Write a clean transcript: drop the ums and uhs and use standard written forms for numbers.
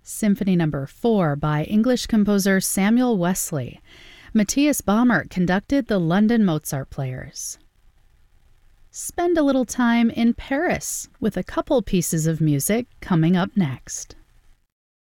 Symphony No. 4 by English composer Samuel Wesley. Matthias Baumert conducted the London Mozart Players. Spend a little time in Paris with a couple pieces of music coming up next.